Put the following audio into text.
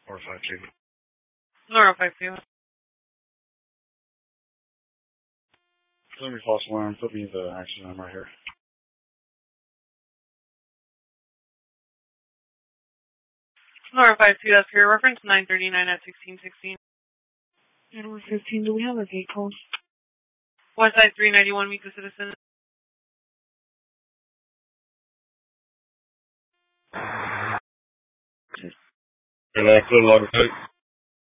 Or 52. Nora 52. Let me false alarm. Put me the accident. I'm right here. Nora 52, that's for your reference, 939 at 1616. And 115, do we have a gate code? Westside 391, meet the citizen. Can I put it on the tape?